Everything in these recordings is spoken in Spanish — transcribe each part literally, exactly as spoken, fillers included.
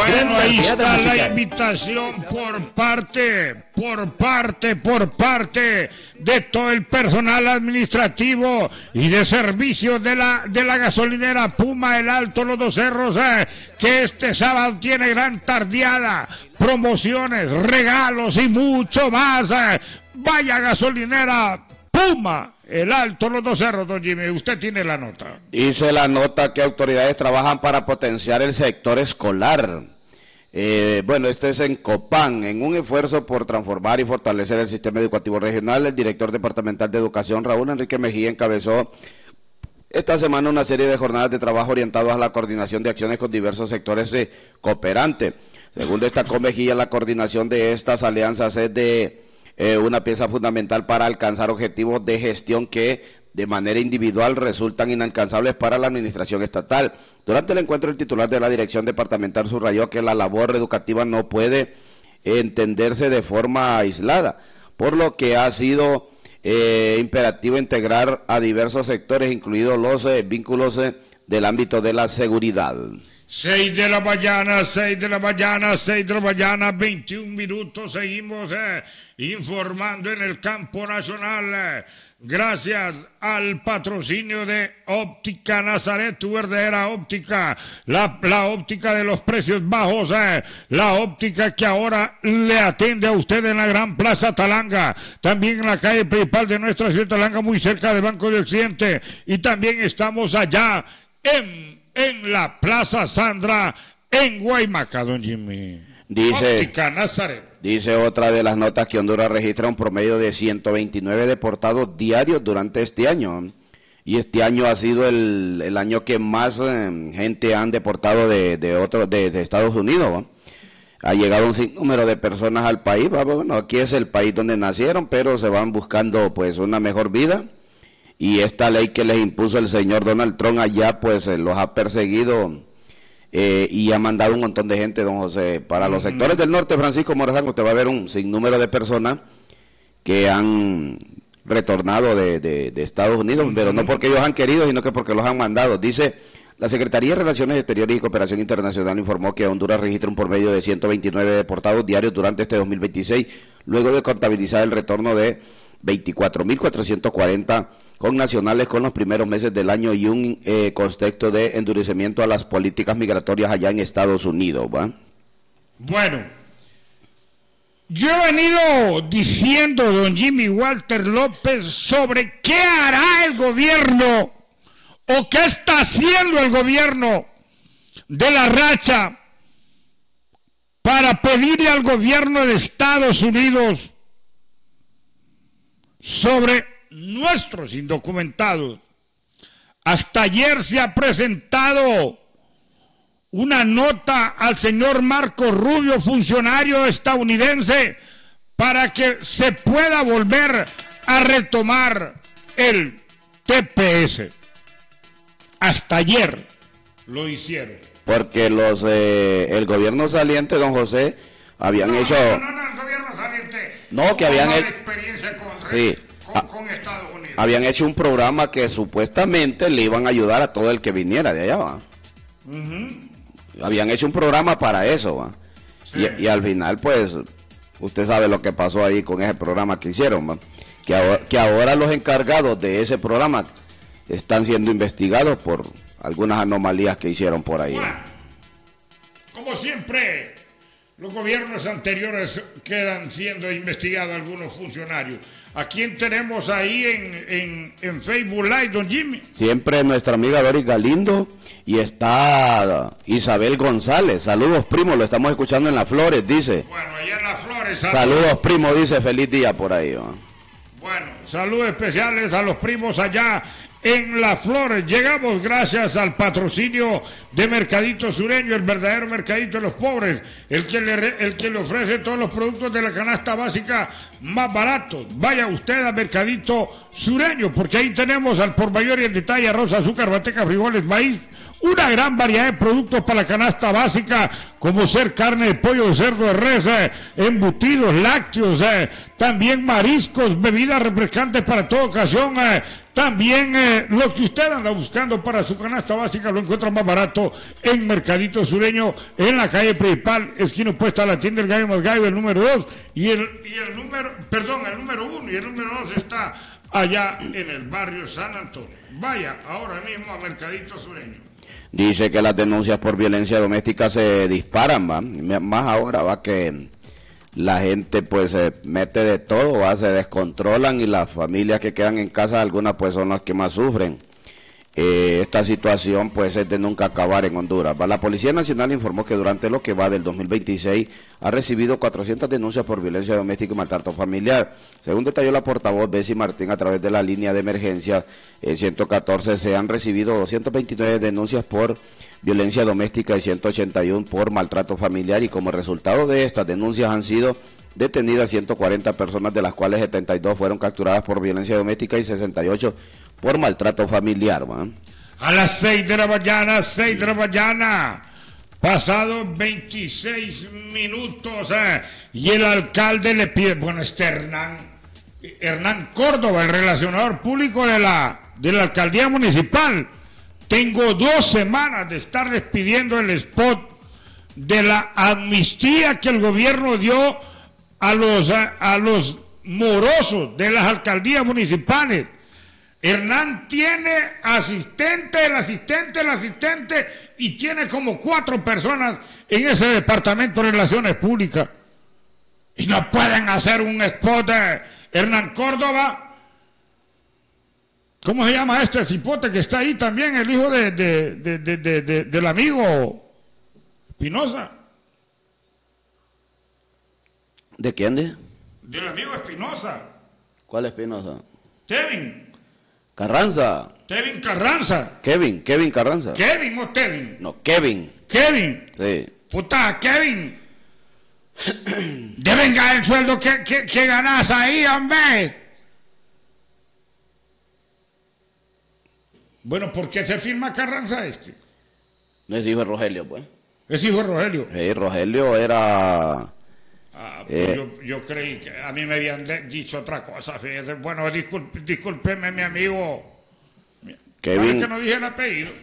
Bueno, ahí está la invitación por parte, por parte, por parte de todo el personal administrativo y de servicio de la, de la gasolinera Puma El Alto Los Dos Cerros, eh, que este sábado tiene gran tardeada, promociones, regalos y mucho más. Eh. Vaya gasolinera Puma El Alto Los Dos Cerros, don Jimmy, usted tiene la nota. Dice la nota que autoridades trabajan para potenciar el sector escolar. Eh, bueno, este es en Copán, en un esfuerzo por transformar y fortalecer el sistema educativo regional. El director departamental de educación, Raúl Enrique Mejía, encabezó esta semana una serie de jornadas de trabajo orientadas a la coordinación de acciones con diversos sectores de cooperantes. Según destacó Mejía, la coordinación de estas alianzas es de eh, una pieza fundamental para alcanzar objetivos de gestión que de manera individual resultan inalcanzables para la administración estatal. Durante el encuentro, el titular de la dirección departamental subrayó que la labor educativa no puede entenderse de forma aislada, por lo que ha sido eh, imperativo integrar a diversos sectores, incluidos los eh, vínculos eh, del ámbito de la seguridad. Seis de la mañana, seis de la mañana, seis de la mañana, veintiún minutos, seguimos eh, informando en el campo nacional, eh, gracias al patrocinio de Óptica Nazaret, tu verdadera óptica, la, la óptica de los precios bajos, eh, la óptica que ahora le atiende a usted en la Gran Plaza Talanga, también en la calle principal de nuestra ciudad Talanga, muy cerca del Banco de Occidente, y también estamos allá en... en la Plaza Sandra, en Guaymaca, don Jimmy. Dice, Óptica Nazaret. Dice otra de las notas que Honduras registra un promedio de ciento veintinueve deportados diarios durante este año. Y este año ha sido el, el año que más eh, gente han deportado de, de, otro, de, de Estados Unidos, ¿va? Ha llegado un sinnúmero de personas al país, ¿va? Bueno, aquí es el país donde nacieron, pero se van buscando pues una mejor vida. Y esta ley que les impuso el señor Donald Trump allá, pues eh, los ha perseguido eh, y ha mandado un montón de gente, don José. Para los sectores del norte, Francisco Morazán, usted va a ver un sinnúmero de personas que han retornado de, de, de Estados Unidos, pero no porque ellos han querido, sino que porque los han mandado. Dice, la Secretaría de Relaciones Exteriores y Cooperación Internacional informó que Honduras registra un promedio de ciento veintinueve deportados diarios durante este dos mil veintiséis, luego de contabilizar el retorno de veinticuatro mil cuatrocientos cuarenta con nacionales con los primeros meses del año y un eh, contexto de endurecimiento a las políticas migratorias allá en Estados Unidos, ¿va? Bueno, yo he venido diciendo, don Jimmy Walter López, sobre qué hará el gobierno o qué está haciendo el gobierno de la racha para pedirle al gobierno de Estados Unidos sobre nuestros indocumentados. Hasta ayer se ha presentado una nota al señor Marco Rubio, funcionario estadounidense, para que se pueda volver a retomar el T P S. Hasta ayer lo hicieron. Porque los eh, el gobierno saliente, don José, habían no, hecho... No, no, no, el gobierno saliente... No, que habían hecho... experiencia con, sí. con, con Estados Unidos. Habían hecho un programa que supuestamente le iban a ayudar a todo el que viniera de allá, ¿va? Uh-huh. Habían hecho un programa para eso, ¿va? Sí. Y, y al final, pues, usted sabe lo que pasó ahí con ese programa que hicieron, ¿va? Que ahora, que ahora los encargados de ese programa están siendo investigados por algunas anomalías que hicieron por ahí. Bueno, como siempre, los gobiernos anteriores quedan siendo investigados algunos funcionarios. ¿A quién tenemos ahí en, en, en Facebook Live, don Jimmy? Siempre nuestra amiga Doris Galindo, y está Isabel González. Saludos, primo, lo estamos escuchando en Las Flores, dice. Bueno, allá en Las Flores. Saludos, saludos primo, dice, feliz día por ahí, ¿no? Bueno, saludos especiales a los primos allá en Las Flores. Llegamos gracias al patrocinio de Mercadito Sureño, el verdadero mercadito de los pobres, el que le, el que le ofrece todos los productos de la canasta básica más baratos. Vaya usted a Mercadito Sureño, porque ahí tenemos al por mayor y el detalle: arroz, azúcar, manteca, frijoles, maíz, una gran variedad de productos para la canasta básica, como ser carne de pollo, de cerdo, de res, eh, embutidos, lácteos, eh, también mariscos, bebidas refrescantes para toda ocasión, eh, También eh, lo que usted anda buscando para su canasta básica lo encuentra más barato en Mercadito Sureño, en la calle principal, esquina opuesta a la tienda del Gallo Más Gallo, el número dos, y el, y el número, perdón, el número uno y el número dos está allá en el barrio San Antonio. Vaya ahora mismo a Mercadito Sureño. Dice que las denuncias por violencia doméstica se disparan, ¿va? Más ahora va que la gente pues se mete de todo, ¿va? Se descontrolan y las familias que quedan en casa, algunas pues son las que más sufren. Eh, esta situación pues es de nunca acabar en Honduras, ¿va? La Policía Nacional informó que durante lo que va del dos mil veintiséis ha recibido cuatrocientas denuncias por violencia doméstica y maltrato familiar. Según detalló la portavoz Bessie Martín a través de la línea de emergencia eh, ciento catorce, se han recibido doscientas veintinueve denuncias por violencia doméstica y ciento ochenta y uno por maltrato familiar, y como resultado de estas denuncias han sido detenidas ciento cuarenta personas, de las cuales setenta y dos fueron capturadas por violencia doméstica y sesenta y ocho por maltrato familiar, ¿man? A las seis de la mañana, seis de la mañana, pasados veintiséis minutos, eh, y el alcalde le pide, bueno, este Hernán, Hernán Córdoba, el relacionador público de la, de la alcaldía municipal. Tengo dos semanas de estarles pidiendo el spot de la amnistía que el gobierno dio a los, a, a los morosos de las alcaldías municipales. Hernán tiene asistente, el asistente, el asistente, y tiene como cuatro personas en ese departamento de relaciones públicas. Y no pueden hacer un spot de Hernán Córdoba. ¿Cómo se llama este cipote que está ahí también, el hijo de, de, de, de, de, de del amigo Espinosa? ¿De quién? De? Del amigo Espinosa. ¿Cuál Espinosa? Tevin. Carranza. Tevin Carranza. Kevin, Kevin Carranza. Kevin o Tevin. No, Kevin. Kevin. Sí. Puta, Kevin. Deben ganar el sueldo que, que, que ganas ahí, hombre. Bueno, ¿por qué se firma Carranza este? No es hijo de Rogelio, pues. Es hijo de Rogelio. Sí, Rogelio era... Ah, pues eh, yo, yo creí que a mí me habían dicho otra cosa, fíjese. Bueno, disculpe, discúlpeme, mi amigo. Kevin. que no dije el apellido.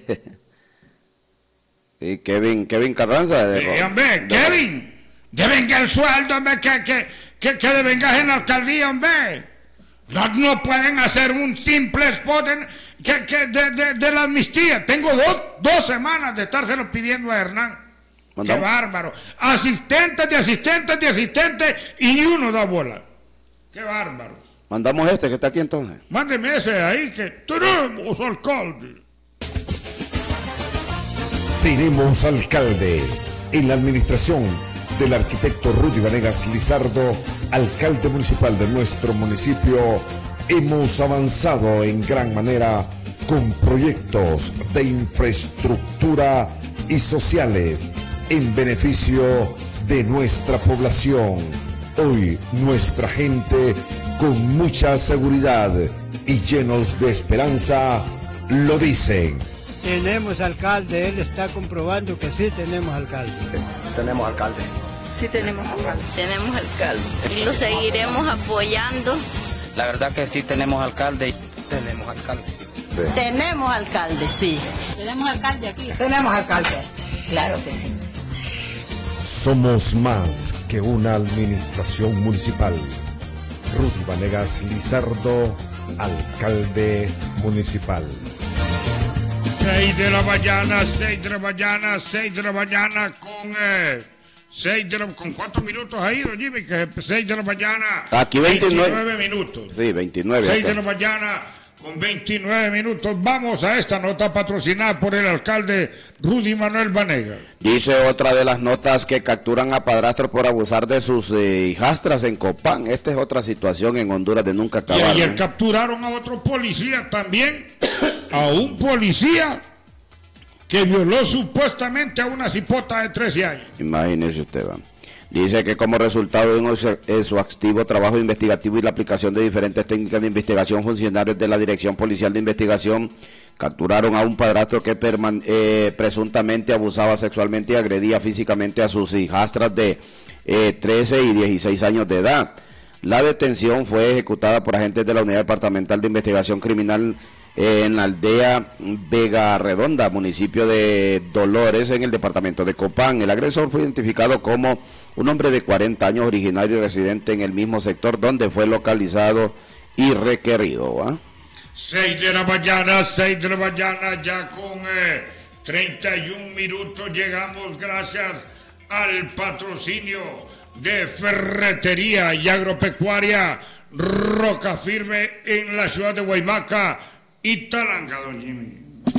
Sí, Kevin, Kevin Carranza. De, eh, hombre, de, Kevin, devenga el sueldo, hombre, que, que, que, que devengas en la alcaldía, hombre. No, no pueden hacer un simple spot en, que, que de, de, de la amnistía. Tengo dos, dos semanas de estárselo pidiendo a Hernán. ¿Mandamos? Qué bárbaro. Asistentes de asistentes de asistentes y ni uno da bola. Qué bárbaro. Mandamos este que está aquí entonces. Mándeme ese ahí que tenemos alcalde. Tenemos alcalde. En la administración del arquitecto Rudy Vanegas Lizardo, alcalde municipal de nuestro municipio, hemos avanzado en gran manera con proyectos de infraestructura y sociales en beneficio de nuestra población. Hoy nuestra gente, con mucha seguridad y llenos de esperanza, lo dicen. Tenemos alcalde, él está comprobando que sí tenemos alcalde. Sí, tenemos alcalde. Sí tenemos alcalde. Tenemos alcalde. Y lo seguiremos apoyando. La verdad que sí tenemos alcalde. Tenemos alcalde. Sí. Tenemos alcalde, sí. Tenemos alcalde aquí. Tenemos alcalde. Claro que sí. Somos más que una administración municipal. Rudy Vanegas Lizardo, alcalde municipal. seis de la mañana, seis de la mañana, seis de la mañana con... Eh, seis de la, ¿con cuántos minutos ha ido, Jimmy? Que seis de la mañana... Aquí veintinueve. veintinueve minutos. Sí, veintinueve. seis de la mañana con veintinueve minutos. Vamos a esta nota patrocinada por el alcalde Rudy Manuel Vanegas. Dice otra de las notas que capturan a padrastros por abusar de sus eh, hijastras en Copán. Esta es otra situación en Honduras de nunca acabar. Y ayer ¿no? capturaron a otro policía también, a un policía que violó supuestamente a una cipota de trece años. Imagínese usted, va. Dice que como resultado de su activo trabajo investigativo y la aplicación de diferentes técnicas de investigación, funcionarios de la Dirección Policial de Investigación capturaron a un padrastro que eh, presuntamente abusaba sexualmente y agredía físicamente a sus hijastras de eh, trece y dieciséis años de edad. La detención fue ejecutada por agentes de la Unidad Departamental de Investigación Criminal en la aldea Vega Redonda, municipio de Dolores, en el departamento de Copán. El agresor fue identificado como un hombre de cuarenta años, originario y residente en el mismo sector donde fue localizado y requerido. ¿eh? seis de la mañana, seis de la mañana, ya con eh, treinta y un minutos llegamos gracias al patrocinio de Ferretería y Agropecuaria Roca Firme en la ciudad de Guaymaca y Talanga, don Jimmy.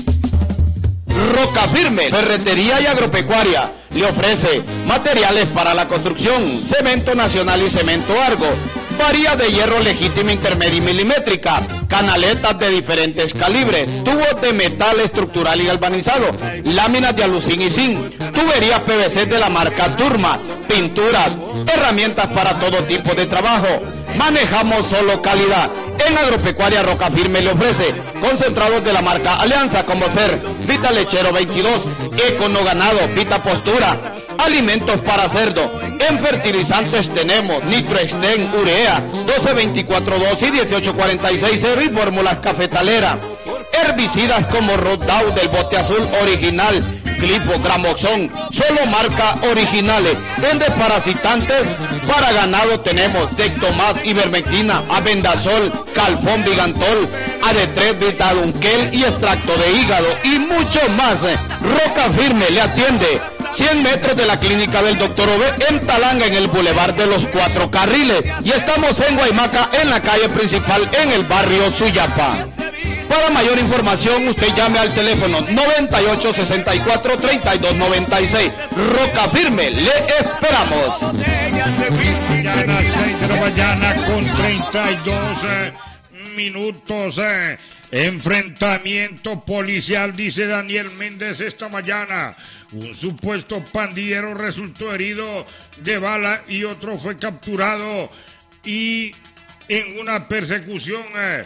Roca Firme, Ferretería y Agropecuaria, le ofrece materiales para la construcción, cemento nacional y cemento Argo, varillas de hierro legítima, intermedia y milimétrica, canaletas de diferentes calibres, tubos de metal estructural y galvanizado, láminas de alucín y zinc, tuberías P V C de la marca Turma, pinturas, herramientas para todo tipo de trabajo. Manejamos solo calidad. En Agropecuaria Roca Firme le ofrece concentrados de la marca Alianza, como ser Vita Lechero veintidós, Econo Ganado, Vita Postura, alimentos para cerdo. En fertilizantes tenemos Nitroexten, Urea, doce veinticuatro dos y dieciocho cuarenta y seis cero y fórmulas cafetalera. Herbicidas como Rodout del bote azul original, Glifo, Gramoxón, solo marca originales. En desparasitantes para ganado tenemos Dectomax, Ivermectina, Abendazol, Calfón, Vigantol, A D tres, Vitalunquel y extracto de hígado y mucho más. Roca Firme le atiende cien metros de la clínica del doctor Ove en Talanga, en el Boulevard de los Cuatro Carriles, y estamos en Guaymaca, en la calle principal, en el barrio Suyapa. Para mayor información, usted llame al teléfono noventa y ocho sesenta y cuatro treinta y dos noventa y seis. Roca Firme, le esperamos. Mañana, seis de la mañana con treinta y dos eh, minutos. Eh. Enfrentamiento policial, dice Daniel Méndez esta mañana. Un supuesto pandillero resultó herido de bala y otro fue capturado. Y en una persecución... Eh,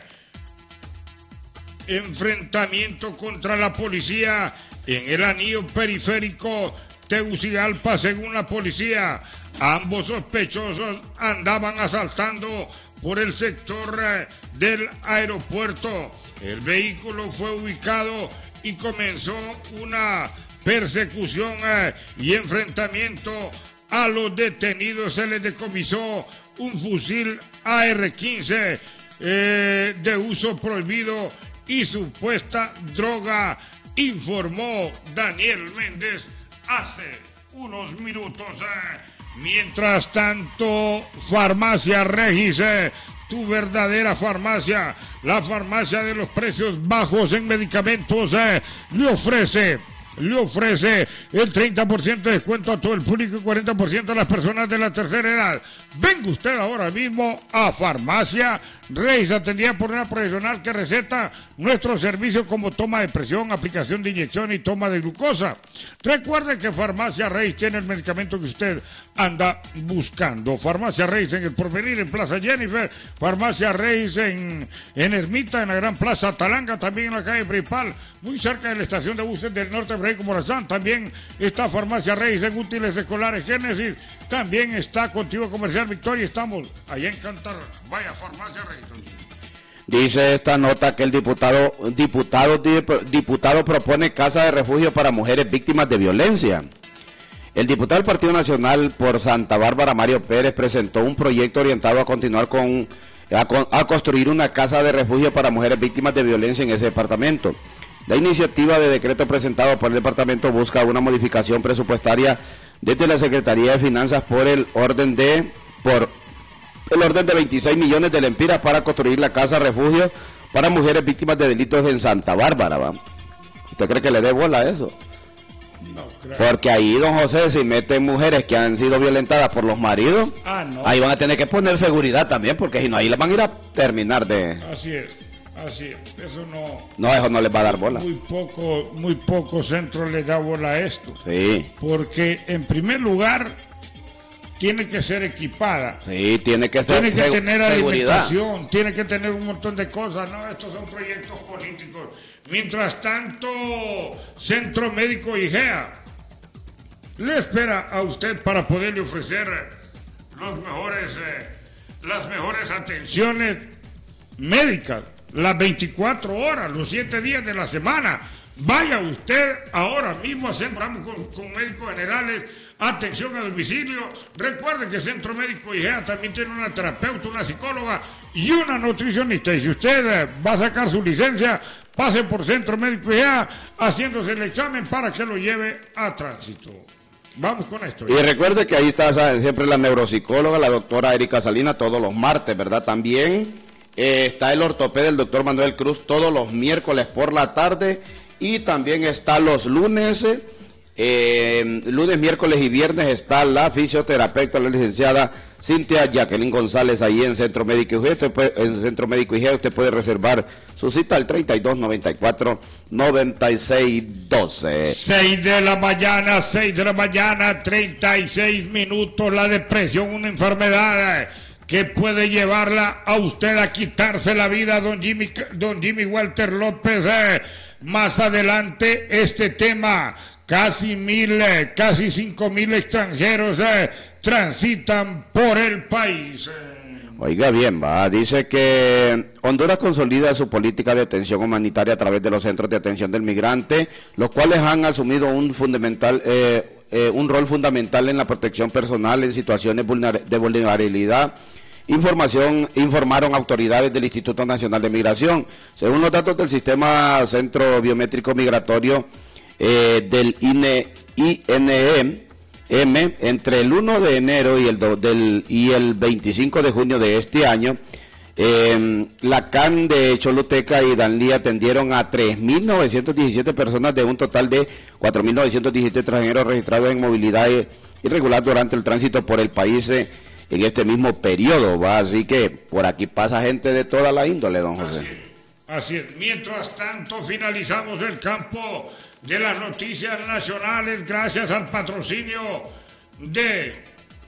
enfrentamiento contra la policía en el anillo periférico Tegucigalpa. Según la policía, ambos sospechosos andaban asaltando por el sector eh, del aeropuerto. El vehículo fue ubicado y comenzó una persecución eh, y enfrentamiento. A los detenidos se les decomisó un fusil A R quince eh, de uso prohibido y supuesta droga, informó Daniel Méndez hace unos minutos. Eh. Mientras tanto, Farmacia Regis, eh, tu verdadera farmacia, la farmacia de los precios bajos en medicamentos, eh, le ofrece... Le ofrece el treinta por ciento de descuento a todo el público y cuarenta por ciento a las personas de la tercera edad. Venga usted ahora mismo a Farmacia Reis, atendida por una profesional que receta nuestros servicios como toma de presión, aplicación de inyección y toma de glucosa. Recuerde que Farmacia Reis tiene el medicamento que usted anda buscando. Farmacia Reis en el Porvenir, en Plaza Jennifer. Farmacia Reis en, en Ermita, en la Gran Plaza Talanga, también en la calle principal, muy cerca de la estación de buses del norte Frederico Morazán. También está Farmacia Reis en útiles escolares Génesis. También está Contigo Comercial Victoria. Estamos allá en Cantar. Vaya, Farmacia Reis. Dice esta nota que el diputado, diputado, diputado propone casa de refugio para mujeres víctimas de violencia. El diputado del Partido Nacional por Santa Bárbara, Mario Pérez, presentó un proyecto orientado a continuar con, a, a construir una casa de refugio para mujeres víctimas de violencia en ese departamento. La iniciativa de decreto presentado por el departamento busca una modificación presupuestaria desde la Secretaría de Finanzas por el orden de por el orden de veintiséis millones de lempiras para construir la casa refugio para mujeres víctimas de delitos en Santa Bárbara, ¿va? ¿Usted cree que le dé bola a eso? No creo. Porque ahí, don José, si meten mujeres que han sido violentadas por los maridos, ah, no. ahí van a tener que poner seguridad también, porque si no, ahí las van a ir a terminar de... Así es. Así es, eso no... No, eso no les va a dar bola. Muy poco, muy poco centro le da bola a esto. Sí. Porque, en primer lugar, tiene que ser equipada. Sí, tiene que ser Tiene que seg- tener seguridad. alimentación, tiene que tener un montón de cosas. No, estos son proyectos políticos. Mientras tanto, Centro Médico IGEA le espera a usted para poderle ofrecer los mejores... Eh, las mejores atenciones médicas, las veinticuatro horas, los siete días de la semana. Vaya usted ahora mismo a Centro con, con Médicos Generales, atención a domicilio. Recuerde que Centro Médico I G E A también tiene una terapeuta, una psicóloga y una nutricionista. Y si usted eh, va a sacar su licencia, pase por Centro Médico I G E A haciéndose el examen para que lo lleve a tránsito. Vamos con esto. Y recuerde que ahí está ¿sabe? siempre la neuropsicóloga, la doctora Erika Salinas, todos los martes, ¿verdad? También eh, está el ortopeda, el doctor Manuel Cruz, todos los miércoles por la tarde. Y también está los lunes, eh, lunes, miércoles y viernes está la fisioterapeuta, la licenciada Cintia Jacqueline González, ahí en Centro Médico I G E A. Usted puede, en Centro Médico I G E A usted puede reservar su cita al treinta y dos noventa y cuatro noventa y seis doce. seis de la mañana, seis de la mañana, treinta y seis minutos. La depresión, una enfermedad que puede llevarla a usted a quitarse la vida, don Jimmy, don Jimmy Walter López. Eh, más adelante este tema, casi mil, eh, casi cinco mil extranjeros eh, transitan por el país. Oiga bien, va, dice que Honduras consolida su política de atención humanitaria a través de los centros de atención del migrante, los cuales han asumido un fundamental, eh, eh, un rol fundamental en la protección personal en situaciones de vulnerabilidad. Información, informaron autoridades del Instituto Nacional de Migración. Según los datos del Sistema Centro Biométrico Migratorio eh, del I N E M, entre el uno de enero y el, do, del, y el veinticinco de junio de este año, eh, la C A N de Choluteca y Danlí atendieron a tres mil novecientas diecisiete personas de un total de cuatro mil novecientos diecisiete extranjeros registrados en movilidad irregular durante el tránsito por el país eh, en este mismo periodo, ¿va? Así que por aquí pasa gente de toda la índole, don José. Así es, así es. Mientras tanto, finalizamos el campo de las noticias nacionales gracias al patrocinio de,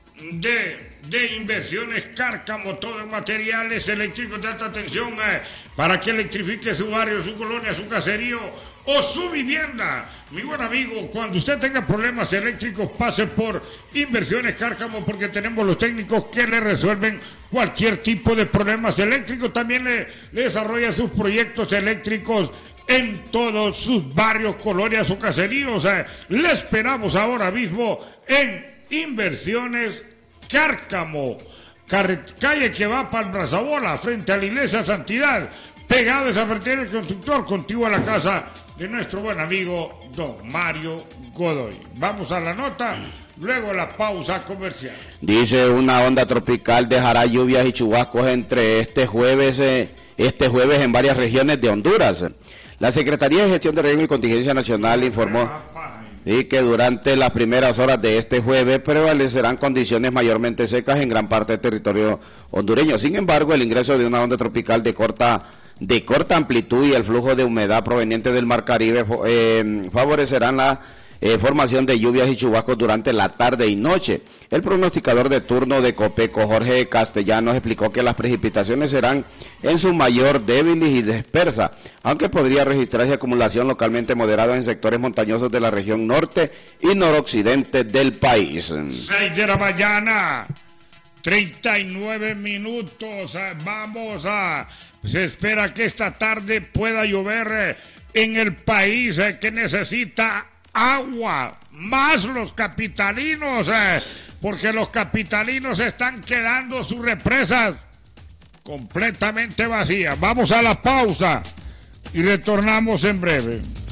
de, de Inversiones Cárcamo, todo en materiales eléctricos de alta tensión eh, para que electrifique su barrio, su colonia, su caserío o su vivienda. Mi buen amigo, cuando usted tenga problemas eléctricos, pase por Inversiones Cárcamo porque tenemos los técnicos que le resuelven cualquier tipo de problemas eléctricos. También le, le desarrolla sus proyectos eléctricos en todos sus barrios, colonias o caseríos. Eh, le esperamos ahora mismo en Inversiones Cárcamo, calle que va para el Brazabola, frente a la Iglesia Santidad, pegado a esa frente del constructor, contigo a la casa de nuestro buen amigo don Mario Godoy. Vamos a la nota, luego la pausa comercial. Dice, una onda tropical dejará lluvias y chubascos entre este jueves, eh, este jueves en varias regiones de Honduras. La Secretaría de Gestión de Riesgo y Contingencia Nacional informó y que durante las primeras horas de este jueves prevalecerán condiciones mayormente secas en gran parte del territorio hondureño. Sin embargo, el ingreso de una onda tropical de corta de corta amplitud y el flujo de humedad proveniente del Mar Caribe eh, favorecerán la eh, formación de lluvias y chubascos durante la tarde y noche. El pronosticador de turno de Copeco, Jorge Castellanos, explicó que las precipitaciones serán en su mayor débiles y dispersas, aunque podría registrarse acumulación localmente moderada en sectores montañosos de la región norte y noroccidente del país. seis de la mañana, treinta y nueve minutos. Vamos a... Se espera que esta tarde pueda llover en el país que necesita agua, más los capitalinos, eh, porque los capitalinos están quedando sus represas completamente vacías. Vamos a la pausa y retornamos en breve.